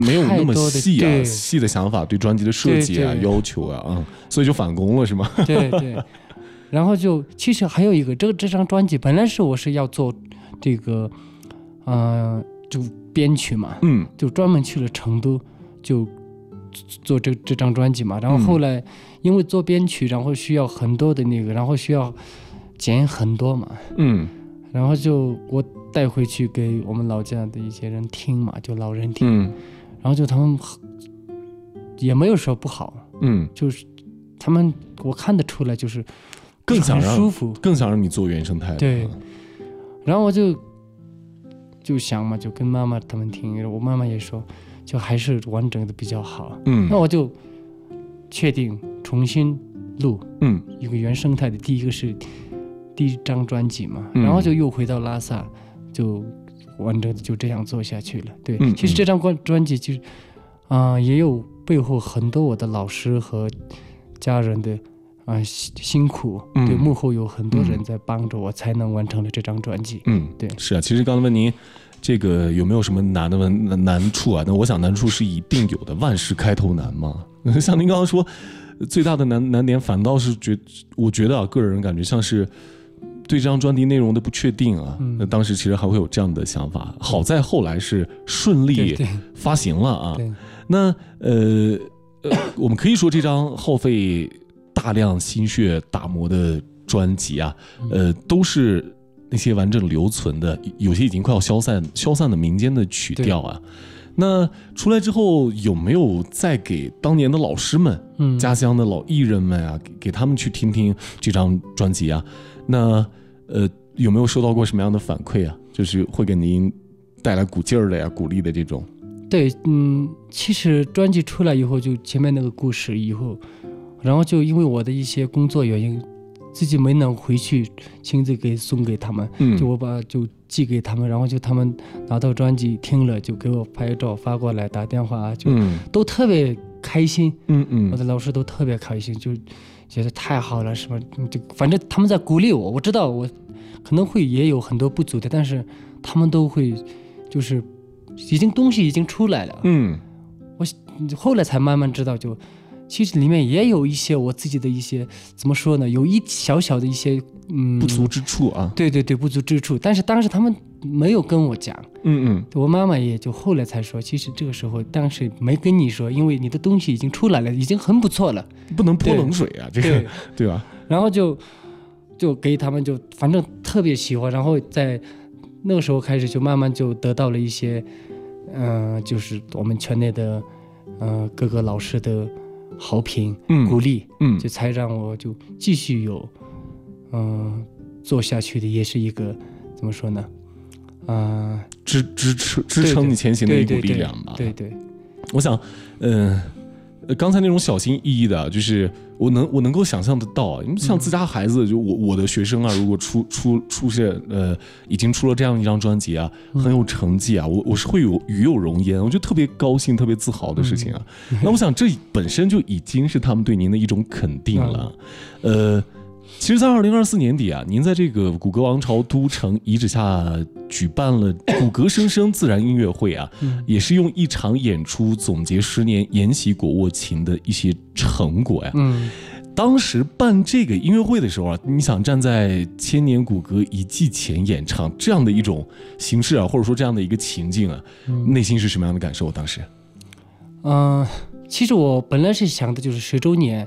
没有那么细的想法，对专辑的设计啊、要求啊，所以就返工了是吗？ 对对。然后就其实还有一个，这张专辑本来我是要做这个，就编曲嘛，就专门去了成都就做这张专辑嘛。然后后来因为做编曲，然后需要很多的那个，然后需要剪很多嘛，然后就我带回去给我们老家的一些人听嘛，就老人听，然后就他们也没有说不好，就是他们我看得出来就是更想让舒服， 更想让你做原生态的。 对，然后我就想嘛，就跟妈妈他们听，我妈妈也说，就还是完整的比较好。那我就确定重新录，一个原生态的，第一张专辑嘛，然后就又回到拉萨，就完整的就这样做下去了。对，其实这张专辑就是也有背后很多我的老师和家人的辛苦，对，幕后有很多人在帮着我，才能完成了这张专辑。对， 是啊，其实刚才问您这个有没有什么难处啊？那我想难处是一定有的，万事开头难嘛。像您刚刚说，最大的难点反倒是我觉得个人感觉像是对这张专辑内容的不确定啊。那当时其实还会有这样的想法，好在后来是顺利发行了啊。那我们可以说这张耗费大量心血打磨的专辑啊，都是那些完整留存的，有些已经快要消散的民间的曲调啊。那出来之后有没有再给当年的老师们、家乡的老艺人们啊，给他们去听听这张专辑啊？那有没有收到过什么样的反馈啊？就是会给您带来鼓劲儿的呀、鼓励的这种？ 对，其实专辑出来以后，就前面那个故事以后，然后就因为我的一些工作原因，自己没能回去亲自送给他们，就我就寄给他们，然后就他们拿到专辑听了，就给我拍照发过来，打电话，就都特别开心。我的老师都特别开心，就觉得太好了，什么就反正他们在鼓励我，我知道我可能会也有很多不足的，但是他们都会就是东西已经出来了。我后来才慢慢知道，就其实里面也有一些我自己的一些怎么说呢，有一小小的一些不足之处啊。 对对对，不足之处，但是当时他们没有跟我讲。我妈妈也就后来才说，其实这个时候当时没跟你说，因为你的东西已经出来了，已经很不错了， 不能泼冷水啊，这个 对吧？ 然后就给他们就反正特别喜欢，然后在那个时候开始就慢慢就得到了一些就是我们圈内的各个老师的好评鼓励，就才让我就继续有做下去的，也是一个怎么说呢， 支撑你前行的一股力量吧。 对， 我想刚才那种小心翼翼的，就是我能够想象得到啊，像自家孩子，就我的学生啊，如果出现已经出了这样一张专辑啊，很有成绩啊，我是会与有荣焉，我觉得特别高兴、特别自豪的事情啊。那我想这本身就已经是他们对您的一种肯定了。其实，在2024年底啊，您在这个古歌王朝都城遗址下举办了古歌声声自然音乐会啊，也是用一场演出总结10年沿袭果沃琴的一些成果呀。当时办这个音乐会的时候啊，你想站在千年古歌遗迹前演唱这样的一种形式啊，或者说这样的一个情境啊，内心是什么样的感受？当时， 其实我本来是想的就是10周年，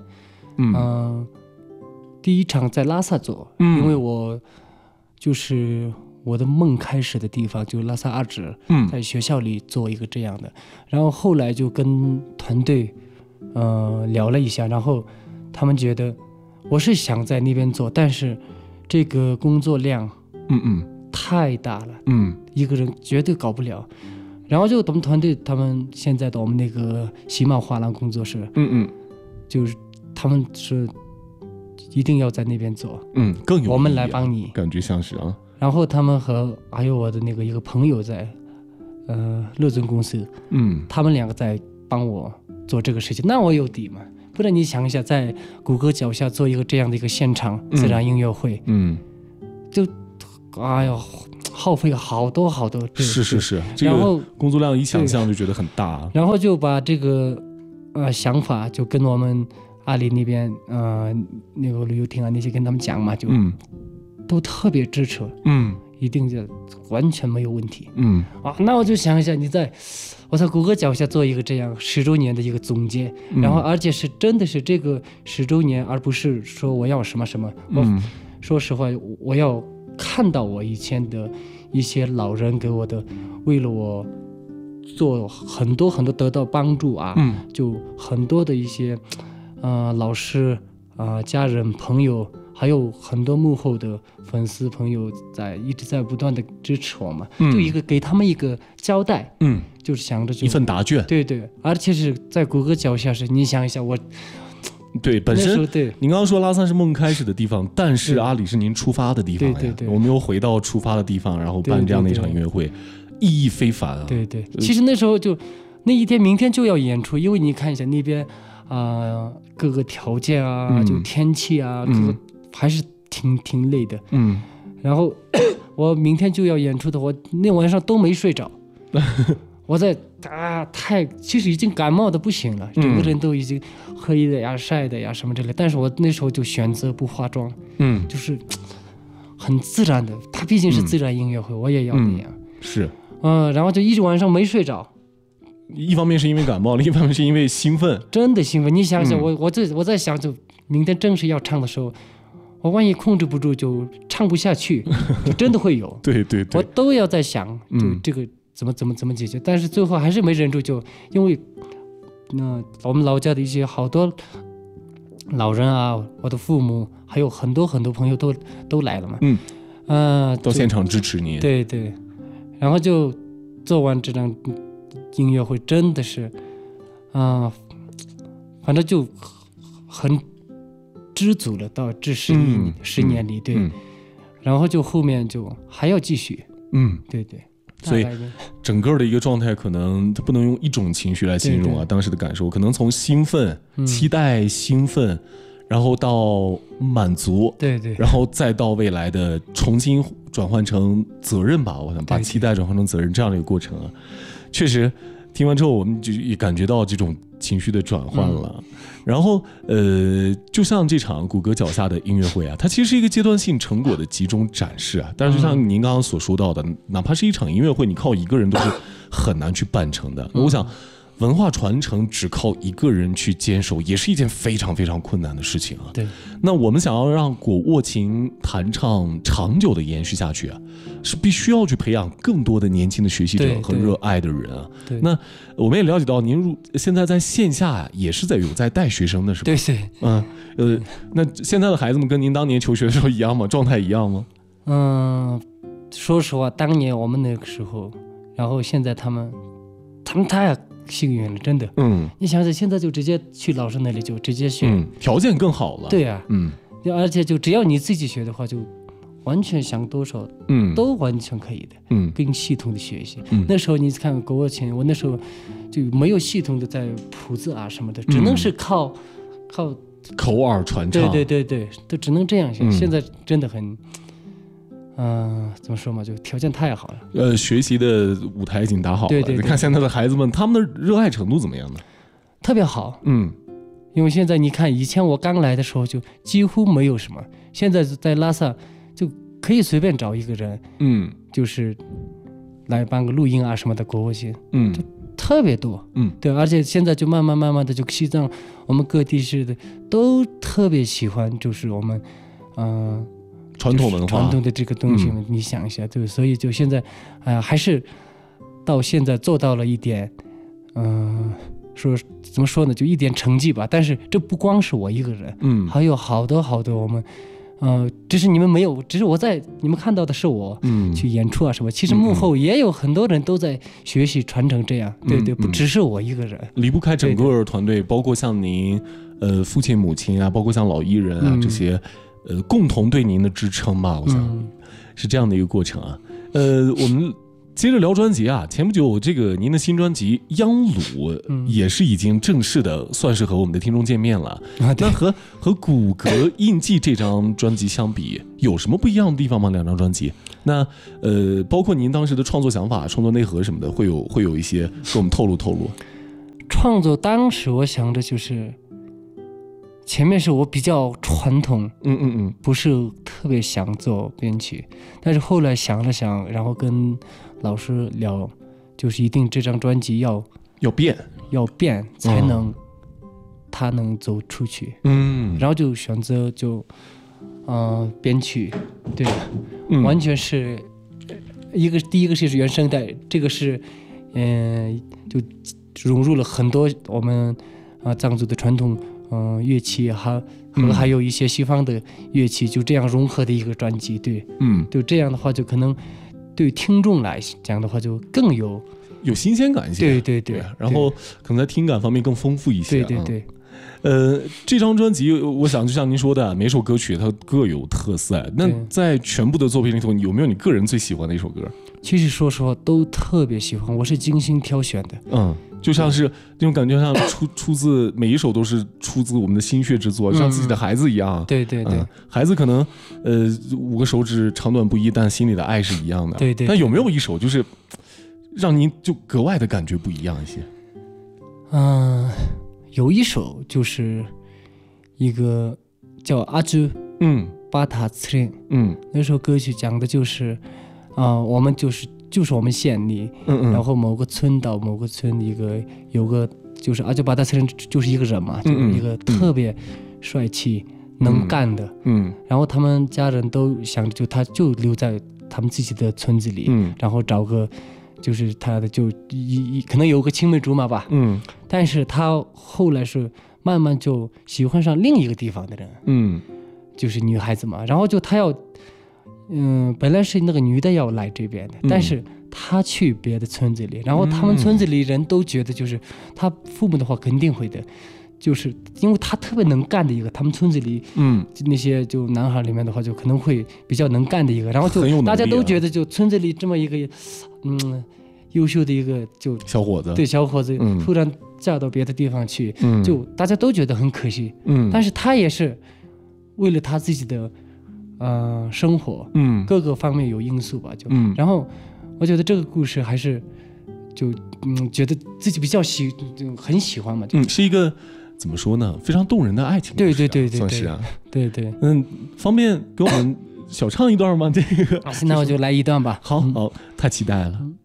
第一场在拉萨做，因为我就是我的梦开始的地方，就拉萨阿支，在学校里做一个这样的。然后后来就跟团队聊了一下，然后他们觉得我是想在那边做，但是这个工作量太大了，一个人绝对搞不了。然后就我们团队，他们现在的我们那个喜马画廊工作室，就是他们是一定要在那边做， 更有意义啊， 我们来帮你， 感觉像是啊。 然后他们还有我的那个一个朋友在乐尊公司，他们2个在帮我做这个事情，那我有底嘛。不然你想一下，在谷歌脚下做一个这样的一个现场自然音乐会，就耗费好多好多。 是，这个工作量一想象就觉得很大。 然后就把这个想法就跟我们阿里那边那个旅游厅啊那些跟他们讲嘛，就都特别支持，一定就完全没有问题。那我就想一下，我在谷歌脚下做一个这样10周年的一个总结，然后而且是真的是这个10周年，而不是说我要什么什么。我说实话，我要看到我以前的一些老人给我的，为了我做很多很多得到帮助啊，就很多的一些老师家人朋友，还有很多幕后的粉丝朋友一直在不断的支持我嘛，就给他们一个交代，就是想着一份答卷， 对，而且是在谷歌脚下是，你想一下我。 对，本身对您刚刚说拉萨是梦开始的地方，但是阿里是您出发的地方呀。 对， 我们又回到出发的地方，然后办这样的一场音乐会，意义非凡啊。 对，其实那时候就那一天，明天就要演出，因为你看一下那边各个条件啊，就天气啊，还是挺累的。然后我明天就要演出的，我那晚上都没睡着。我在其实已经感冒的不行了，整个人都已经黑的呀、晒的呀什么之类。但是我那时候就选择不化妆，就是很自然的。它毕竟是自然音乐会，我也要那样。 是， 然后就一直晚上没睡着。 一方面是因为感冒，另一方面是因为兴奋， 真的兴奋。你想想，我在想，就明天正式要唱的时候，我万一控制不住就唱不下去，就真的会有。 对， 我都要在想，就这个。怎么解决？但是最后还是没忍住，就因为我们老家的一些好多老人啊，我的父母还有很多很多朋友都来了嘛， 到现场支持你。 对，然后就做完这场音乐会，真的是反正就很知足了，到这10年里，对，然后就后面就还要继续，对。 所以整个的一个状态可能它不能用一种情绪来形容啊，当时的感受可能从兴奋、期待、兴奋，然后到满足， 对， 然后再到未来的重新转换成责任吧。我想把期待转换成责任这样的一个过程啊，确实听完之后我们就也感觉到这种情绪的转换了。然后就像这场谷歌脚下的音乐会啊，它其实是一个阶段性成果的集中展示啊。但是就像您刚刚所说到的，哪怕是一场音乐会，你靠一个人都是很难去办成的。我想文化传承只靠一个人去坚守，也是一件非常非常困难的事情啊。 对， 那我们想要让果握琴弹唱长久的延续下去啊，是必须要去培养更多的年轻的学习者和热爱的人啊。 对， 那我们也了解到，您现在在线下也是有在带学生的，是吧？ 对， 那现在的孩子们跟您当年求学的时候一样吗？状态一样吗？ 说实话，当年我们那个时候，然后现在他们太幸运了，真的。你想想，现在就直接去老师那里就直接学， 条件更好了。 对啊，而且就只要你自己学的话，就完全想多少，都完全可以的。更系统的学习。那时候你看国握琴，我那时候就没有系统的在谱子啊什么的，只能是靠口耳传唱。 对，都只能这样学。现在真的很。怎么说嘛，就条件太好了。 学习的舞台已经打好了。对，你看现在的孩子们，他们的热爱程度怎么样呢？ 特别好。因为现在你看，以前我刚来的时候就几乎没有什么，现在在拉萨就可以随便找一个人，就是来办个录音啊什么的国握琴，就特别多。对，而且现在就慢慢的就西藏，我们各地市的都特别喜欢，就是我们传统文化、 传统的这个东西，你想一下，对，所以就现在，还是到现在做到了一点，怎么说呢，就一点成绩吧。但是这不光是我一个人，还有好多我们，只是你们没有，只是你们看到的是我去演出啊什么，其实幕后也有很多人都在学习传承这样，对，不只是我一个人， 离不开整个团队，包括像您，父亲母亲啊，包括像老艺人啊这些。共同对您的支撑吧，我想是这样的一个过程啊。我们接着聊专辑啊，前不久这个您的新专辑《央鲁》也是已经正式的算是和我们的听众见面了。那和骨骼印记这张专辑相比，有什么不一样的地方吗？两张专辑，那包括您当时的创作想法、创作内核什么的，会有一些跟我们透露透露。 创作当时我想着就是。前面是我比较传统，不是特别想做编曲，但是后来想了想，然后跟老师聊，就是一定这张专辑要变才能，它能走出去，然后就选择编曲，对，完全是第一个是原声带，这个是就融入了很多我们藏族的传统。乐器还有一些西方的乐器，就这样融合的一个专辑，对，就这样的话，就可能对听众来讲的话，就更有新鲜感一些， 对， 然后可能在听感方面更丰富一些， 对。 这张专辑，我想就像您说的，每首歌曲它各有特色。那在全部的作品里头，有没有你个人最喜欢的一首歌？ 其实说实话，都特别喜欢，我是精心挑选的。 就像是那种感觉，像出自每一首都是出自我们的心血之作，像自己的孩子一样。 对， 孩子可能5个手指长短不一，但心里的爱是一样的。 对。 但有没有一首就是让您就格外的感觉不一样一些？ 有一首就是一个叫阿朱巴塔茨林，那首歌曲讲的就是我们就是我们县里，然后某个村到某个村有个就是阿朱巴塔茨林就是一个人嘛，就是一个特别帅气能干的，然后他们家人都想着他就留在他们自己的村子里，然后找个就是他的可能有个青梅竹马吧，但是他后来是慢慢就喜欢上另一个地方的人，就是女孩子嘛，然后就他要本来是那个女的要来这边的，但是他去别的村子里，然后他们村子里人都觉得就是他父母的话肯定会的，就是因为他特别能干的一个，他们村子里那些就男孩里面的话就可能会比较能干的一个，然后就大家都觉得就村子里这么一个优秀的一个就小伙子， 对，小伙子突然嫁到别的地方去，就大家都觉得很可惜，但是他也是为了他自己的生活，各个方面有因素吧，就然后我觉得这个故事还是就觉得自己比较就很喜欢嘛， 是一个怎么说呢，非常动人的爱情故事， 对， 算是啊， 对， 方便给我们小唱一段吗？这个那我就来一段吧。 好，太期待了。